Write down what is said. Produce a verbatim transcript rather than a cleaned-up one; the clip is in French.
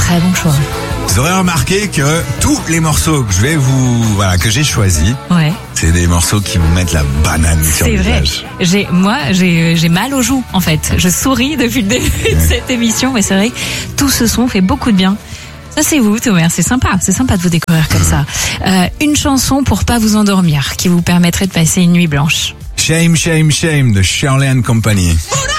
Très bon choix. Vous aurez remarqué que tous les morceaux que je vais vous, voilà, que j'ai choisis, Ouais. c'est des morceaux qui vous mettent la banane sur C'est le vrai. visage. J'ai, moi, j'ai, j'ai mal aux joues, en fait. Je souris depuis le début de cette émission, mais c'est vrai, tout ce son fait beaucoup de bien. Ça, c'est vous, Thomas. C'est sympa. C'est sympa de vous découvrir comme ça. Euh, une chanson pour pas vous endormir, qui vous permettrait de passer une nuit blanche. Shame, Shame, Shame de Shirley and Company.